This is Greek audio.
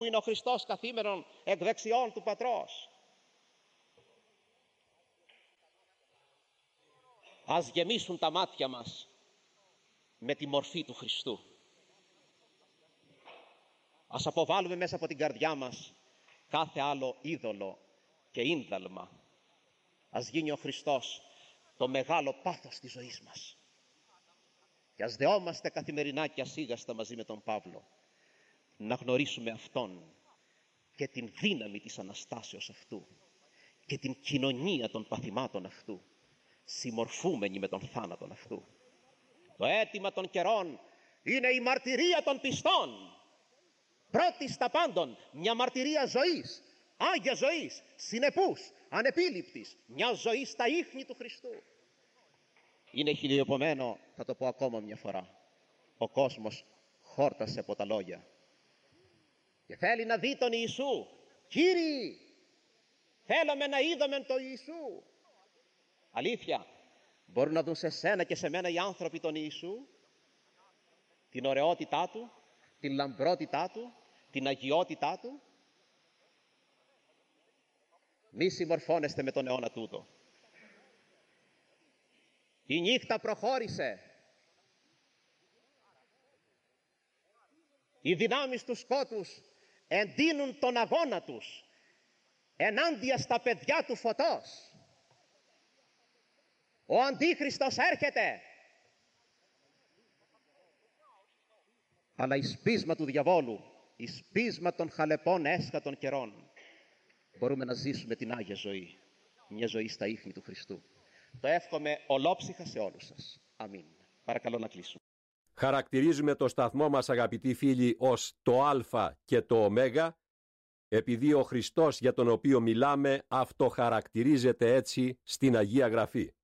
είναι ο Χριστός καθήμενον εκ δεξιών του Πατρός. Ας γεμίσουν τα μάτια μας με τη μορφή του Χριστού. Ας αποβάλουμε μέσα από την καρδιά μας κάθε άλλο είδωλο και ίνδαλμα. Ας γίνει ο Χριστός το μεγάλο πάθος της ζωής μας. Και ας δεόμαστε καθημερινά και ασίγαστα μαζί με τον Παύλο να γνωρίσουμε Αυτόν και την δύναμη της Αναστάσεως Αυτού και την κοινωνία των παθημάτων Αυτού, συμμορφούμενοι με τον θάνατον Αυτού. Το αίτημα των καιρών είναι η μαρτυρία των πιστών. Πρώτη στα πάντων, μια μαρτυρία ζωής, άγια ζωής, συνεπούς, ανεπίληπτης, μια ζωή στα ίχνη του Χριστού. Είναι χιλιοπομένο, θα το πω ακόμα μια φορά, ο κόσμος χόρτασε από τα λόγια και θέλει να δει τον Ιησού. Κύριοι, θέλαμε να είδαμε τον Ιησού. Αλήθεια, μπορούν να δουν σε σένα και σε μένα οι άνθρωποι τον Ιησού, την ωραιότητά του, την λαμπρότητά του, την αγιότητά του? Μη συμμορφώνεστε με τον αιώνα τούτο. Η νύχτα προχώρησε. Οι δυνάμεις του σκότους εντείνουν τον αγώνα τους ενάντια στα παιδιά του φωτός. Ο Αντίχριστος έρχεται. Αλλά εις πείσμα του διαβόλου, εις πείσμα των χαλεπών έσχατων καιρών, μπορούμε να ζήσουμε την Άγια ζωή, μια ζωή στα ίχνη του Χριστού. Το εύχομαι ολόψυχα σε όλους σας. Αμήν. Παρακαλώ να κλείσουμε. Χαρακτηρίζουμε το σταθμό μας, αγαπητοί φίλοι, ως το Α και το Ω, επειδή ο Χριστός για τον οποίο μιλάμε αυτοχαρακτηρίζεται έτσι στην Αγία Γραφή.